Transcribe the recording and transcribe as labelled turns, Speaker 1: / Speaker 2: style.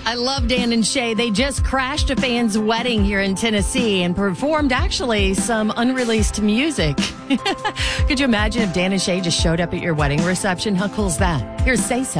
Speaker 1: I love Dan and Shay. They just crashed a fan's wedding here in Tennessee and performed actually some unreleased music. Could you imagine if Dan and Shay just showed up at your wedding reception? How cool is that? Here's Say So.